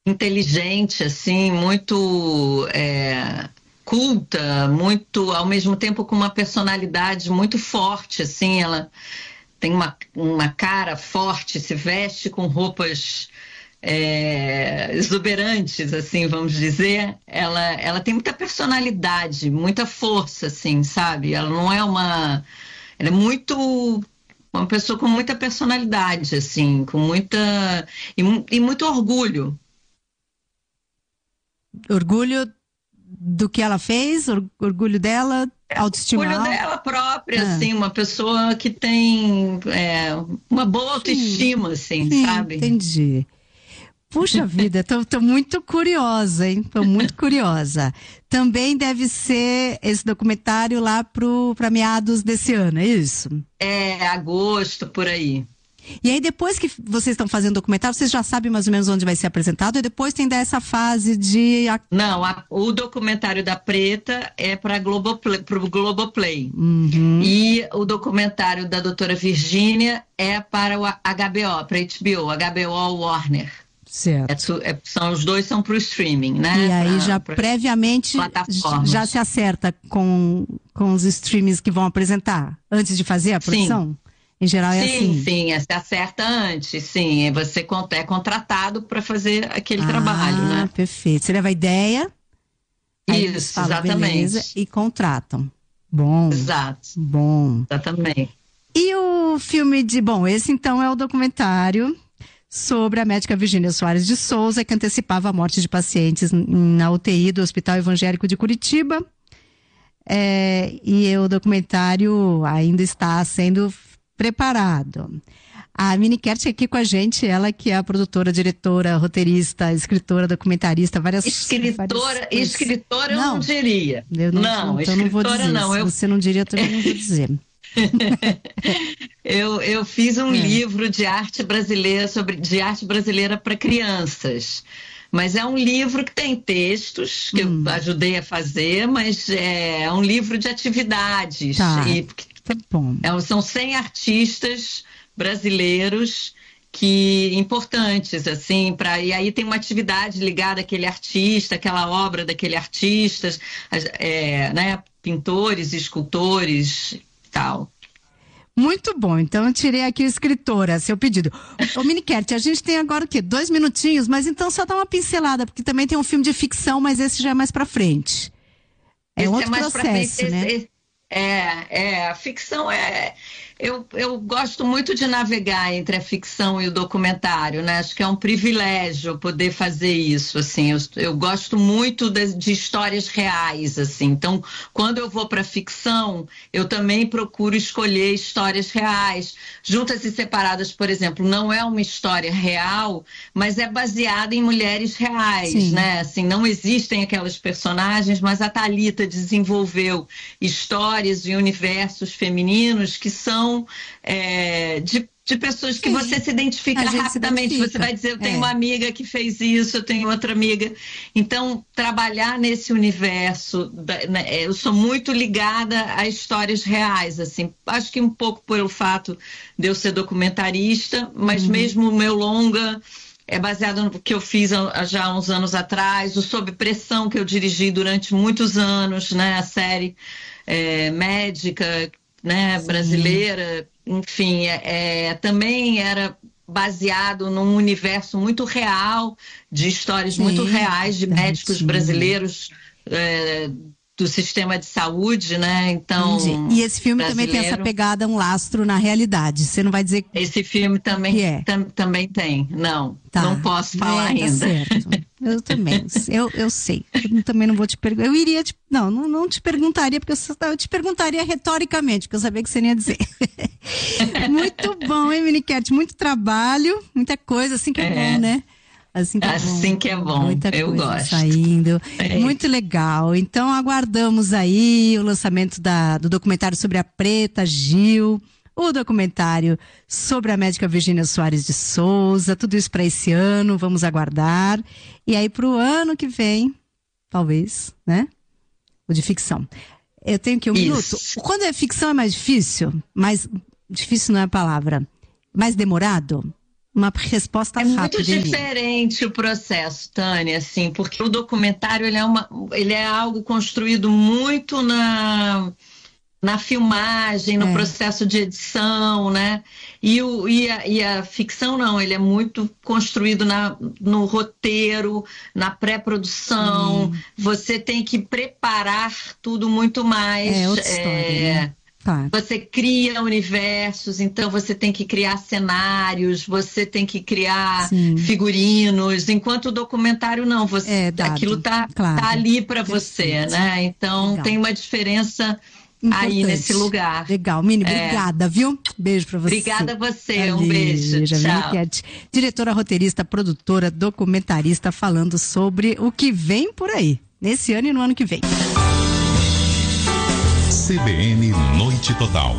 inteligente, assim, muito culta, muito, ao mesmo tempo com uma personalidade muito forte, assim, ela tem uma cara forte, se veste com roupas exuberantes, assim, vamos dizer. Ela tem muita personalidade, muita força, assim, sabe? Ela não é ela é muito uma pessoa com muita personalidade, assim, com muita e muito orgulho. Orgulho do que ela fez, orgulho dela, autoestima Orgulho alta. dela própria, Ah, assim, uma pessoa que tem uma boa sim, autoestima, assim, sim, sabe? entendi. Puxa vida, tô muito curiosa, hein? Tô muito curiosa. Também deve ser esse documentário lá para meados desse ano, é isso? É agosto, por aí. E aí, depois que vocês estão fazendo o documentário, vocês já sabem mais ou menos onde vai ser apresentado, e depois tem dessa fase de. Não, o documentário da Preta é para o Globoplay. Uhum, E o documentário da doutora Virgínia é para o HBO, para HBO, HBO Warner. certo. Os dois são para o streaming, E né? aí já Para previamente já plataformas. se acerta com os streams que vão apresentar antes de fazer a Sim, produção? Em geral é sim, assim. sim, se acerta antes, sim. Você é contratado para fazer aquele trabalho, Ah, né? perfeito. Você leva a ideia, aí eles Isso, falam beleza exatamente. e contratam. Bom, Exato, bom. exatamente. E o filme de. Bom, esse então é o documentário sobre a médica Virgínia Soares de Souza, que antecipava a morte de pacientes na UTI do Hospital Evangélico de Curitiba. E o documentário ainda está sendo preparado. A Mini Kert aqui com a gente, ela que é a produtora, diretora, roteirista, escritora, documentarista, várias coisas. Escritora eu não Não, diria. eu não, Não, então não vou escritora dizer. não. Se você não diria, eu também não vou dizer. Eu fiz um É. livro de arte brasileira para crianças. Mas é um livro que tem textos que eu ajudei a fazer, mas é um livro de atividades. Tá, tá bom. São 100 artistas brasileiros que importantes assim e aí tem uma atividade ligada àquele artista, aquela obra daquele artista, né, pintores, escultores e tal. Muito bom, então eu tirei aqui o escritora, seu pedido. Ô, Miniquete, a gente tem agora o quê? 2 minutinhos, mas então só dá uma pincelada, porque também tem um filme de ficção, mas esse já é mais pra frente. É Esse é outro mais para frente. processo, né? A ficção Eu gosto muito de navegar entre a ficção e o documentário, né? Acho que é um privilégio poder fazer isso, assim. Eu gosto muito de histórias reais, assim. Então, quando eu vou para ficção, eu também procuro escolher histórias reais. Juntas e Separadas, por exemplo, não é uma história real, mas é baseada em mulheres reais, Sim. né? Assim, não existem aquelas personagens, mas a Thalita desenvolveu histórias e universos femininos que são de pessoas que Sim. você se identifica A gente se rapidamente. Você identifica. vai dizer, eu tenho uma amiga que fez isso, eu tenho outra amiga. Então, trabalhar nesse universo, eu sou muito ligada a histórias reais, assim. Acho que um pouco pelo fato de eu ser documentarista, mas mesmo o meu longa é baseado no que eu fiz já há uns anos atrás, o Sob Pressão, que eu dirigi durante muitos anos, né? A série médica, né, brasileira, enfim, também era baseado num universo muito real, de histórias muito reais de médicos brasileiros do sistema de saúde, né? Então, entendi. E esse filme também tem essa pegada, um lastro na realidade. Você não vai dizer esse filme também, que é. também tem. Não, Tá. não posso falar ainda. Tá certo. Eu também. Eu sei. Eu também não vou te perguntar. Eu iria te. Não te perguntaria, porque eu te perguntaria retoricamente, porque eu sabia que você não ia dizer. Muito bom, hein, Miniquete? Muito trabalho, muita coisa, assim que é bom, né? Assim que é bom. Muita eu coisa gosto. Saindo. Muito legal. Então, aguardamos aí o lançamento do documentário sobre a Preta Gil, o documentário sobre a médica Virgínia Soares de Souza, tudo isso para esse ano, vamos aguardar. E aí, para o ano que vem, talvez, né? O de ficção. Eu tenho que 1 minuto. Quando é ficção é mais difícil, difícil não é a palavra, mais demorado? uma resposta rápida. É muito diferente o processo, Tânia, assim, porque o documentário ele é algo construído muito na filmagem, no processo de edição, né? E a ficção não, ele é muito construído no roteiro, na pré-produção. Você tem que preparar tudo muito mais. É outra história, né? Tá. Você cria universos, então você tem que criar cenários, você tem que criar figurinos, enquanto o documentário não, aquilo tá ali para você, né? Então tem uma diferença importante aí nesse lugar. Legal, Mini, obrigada, viu? Beijo pra você. Obrigada a você, um beijo. Tchau. Diretora, roteirista, produtora, documentarista, falando sobre o que vem por aí, nesse ano e no ano que vem. CBN Noite Total.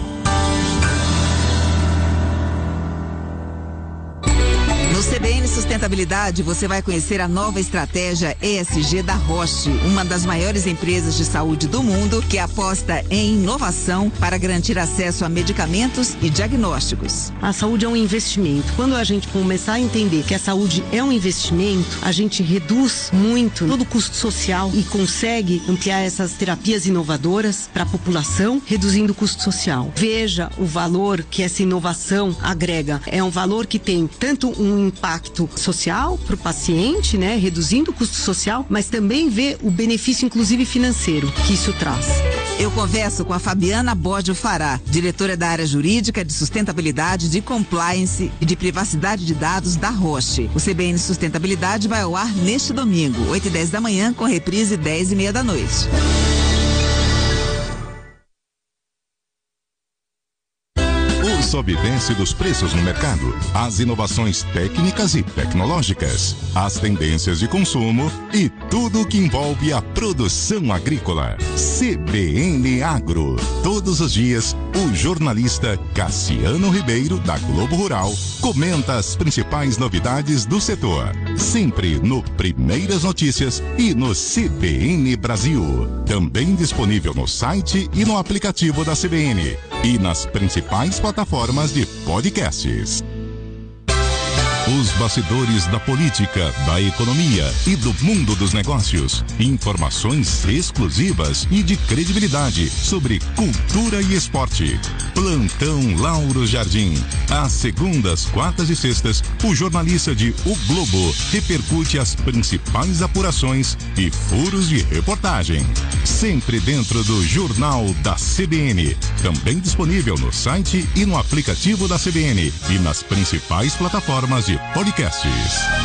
No CBN Sustentabilidade, você vai conhecer a nova estratégia ESG da Roche, uma das maiores empresas de saúde do mundo que aposta em inovação para garantir acesso a medicamentos e diagnósticos. A saúde é um investimento. Quando a gente começar a entender que a saúde é um investimento, a gente reduz muito todo o custo social e consegue ampliar essas terapias inovadoras para a população, reduzindo o custo social. Veja o valor que essa inovação agrega. É um valor que tem tanto um impacto social para o paciente, né, reduzindo o custo social, mas também vê o benefício, inclusive financeiro, que isso traz. Eu converso com a Fabiana Bódio Fará, diretora da área jurídica de sustentabilidade, de compliance e de privacidade de dados da Roche. O CBN Sustentabilidade vai ao ar neste domingo, 8h10 da manhã, com reprise 10h30 da noite. Sob e desce dos preços no mercado, as inovações técnicas e tecnológicas, as tendências de consumo e tudo o que envolve a produção agrícola. CBN Agro. Todos os dias, o jornalista Cassiano Ribeiro, da Globo Rural, comenta as principais novidades do setor. Sempre no Primeiras Notícias e no CBN Brasil. Também disponível no site e no aplicativo da CBN. E nas principais plataformas de podcasts. Os bastidores da política, da economia e do mundo dos negócios. Informações exclusivas e de credibilidade sobre cultura e esporte. Plantão Lauro Jardim. Às segundas, quartas e sextas, o jornalista de O Globo repercute as principais apurações e furos de reportagem. Sempre dentro do Jornal da CBN. Também disponível no site e no aplicativo da CBN e nas principais plataformas de podcasts.